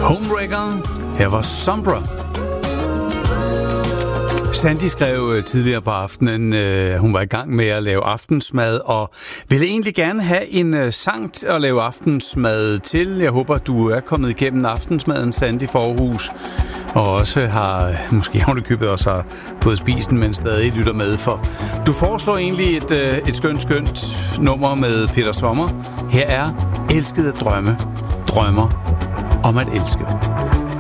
Homewrecker. Her var Sombra. Sandy skrev tidligere på aftenen, hun var i gang med at lave aftensmad, og ville egentlig gerne have en sang at lave aftensmad til. Jeg håber, du er kommet igennem aftensmaden, Sandy Forhus, og også har, måske har du købet også har fået spist den, men stadig lytter med, for du foreslår egentlig et skønt nummer med Peter Sommer. Her er Elskede drømme, drømmer om at elske.